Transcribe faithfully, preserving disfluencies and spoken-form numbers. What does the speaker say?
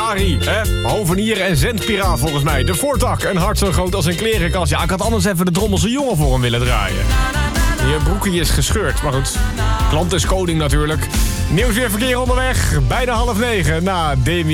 Jari, hè? Hovenier en zendpiraat volgens mij. De voortak, een hart zo groot als een klerenkast. Ja, ik had anders even de Drommelse jongen voor hem willen draaien. Je broekje is gescheurd, maar goed. Klant is koning natuurlijk. Nieuws weer verkeer onderweg. Bijna half negen na Demi.